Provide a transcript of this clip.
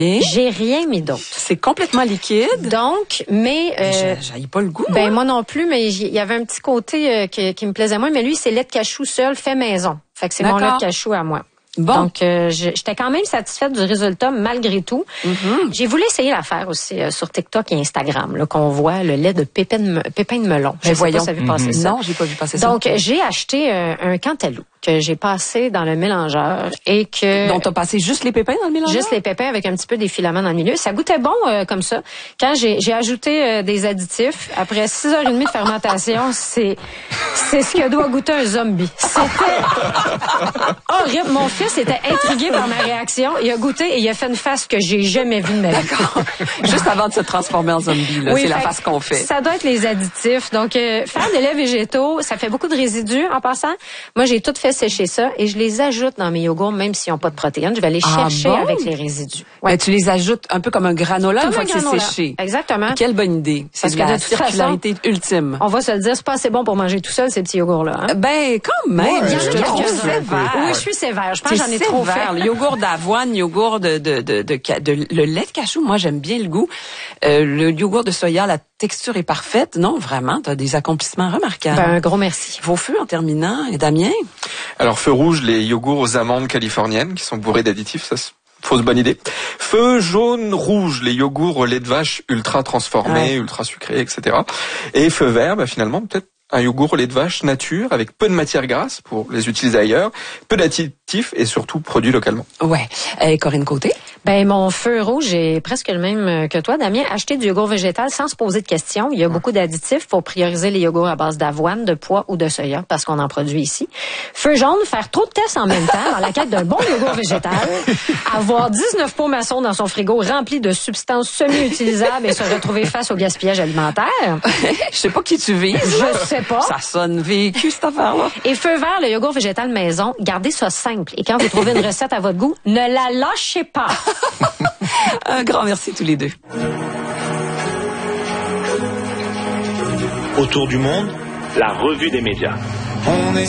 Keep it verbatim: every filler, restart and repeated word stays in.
Et? J'ai rien mis d'autre. C'est complètement liquide. Donc, mais... Euh, J'haïs pas le goût. Ben, hein? moi non plus, mais il y avait un petit côté euh, qui, qui me plaisait moins. Mais lui, c'est lait de cachou seul, fait maison. Fait que c'est mon lait de cachou à moi. Bon. Donc, euh, j'étais quand même satisfaite du résultat malgré tout. Mm-hmm. J'ai voulu essayer l'affaire aussi euh, sur TikTok et Instagram, là, qu'on voit le lait de pépin de, pépin de melon. Je Mais sais voyons. pas si vous avez passé Mm-hmm. ça. Non, j'ai pas vu passer ça. Donc, j'ai acheté euh, un cantalou que j'ai passé dans le mélangeur et que... Donc, t'as passé juste les pépins dans le mélangeur? Juste les pépins avec un petit peu des filaments dans le milieu. Ça goûtait bon euh, comme ça. Quand j'ai j'ai ajouté euh, des additifs, après six heures et demie de fermentation, c'est c'est ce que doit goûter un zombie. C'était horrible. Mon fils était intrigué par ma réaction. Il a goûté et il a fait une face que j'ai jamais vue de ma vie. D'accord. Juste avant de se transformer en zombie, là, oui, c'est la face qu'on fait. Ça doit être les additifs. Donc, euh, faire des laits végétaux, ça fait beaucoup de résidus en passant. Moi, j'ai tout fait sécher ça et je les ajoute dans mes yogourts, même s'ils n'ont pas de protéines. Je vais les Ah chercher bon? avec les résidus. Ouais. Ben, tu les ajoutes un peu comme un granola Comme une fois un que c'est granola. séché. Exactement. Quelle bonne idée. C'est Parce de que la de toute façon, circularité ultime. On va se le dire, c'est pas assez bon pour manger tout seul, ces petits yogourts-là. Hein? Ben, quand même. Ouais, je te trouve quelques-uns. sévère. Oui, je suis sévère. Je pense que j'en ai C'est trop sévère. fait. Le yogourt d'avoine, yogourt de, de, de, de, de, de- le lait de cachou, moi, j'aime bien le goût. Euh, le yogourt de soya, la texture est parfaite. Non, vraiment, t'as des accomplissements remarquables. Ben, un gros merci. Vos feux en terminant. Et Damien? Alors, feu rouge, les yogourts aux amandes californiennes qui sont bourrés d'additifs, ça c'est fausse bonne idée. Feu jaune rouge, les yogourts au lait de vache ultra transformés, Ouais. ultra sucrés, et cetera. Et feu vert, bah, finalement, peut-être un yogourt au lait de vache nature avec peu de matière grasse pour les utiliser ailleurs, peu d'additifs et surtout produits localement. Ouais. Et Corinne Côté? Ben, mon feu rouge est presque le même que toi, Damien. Acheter du yogourt végétal sans se poser de questions. Il y a beaucoup d'additifs. Faut prioriser les yogourts à base d'avoine, de pois ou de soya parce qu'on en produit ici. Feu jaune, faire trop de tests en même temps dans la quête d'un bon yogourt végétal. Avoir dix-neuf pots maçons dans son frigo remplis de substances semi-utilisables et se retrouver face au gaspillage alimentaire. Je sais pas qui tu vises. Je sais pas. Ça sonne vécu, cette affaire-là. Et feu vert, le yogourt végétal maison, gardez ça simple. Et quand vous trouvez une recette à votre goût, ne la lâchez pas. Un grand merci tous les deux. Autour du monde, La revue des médias. on est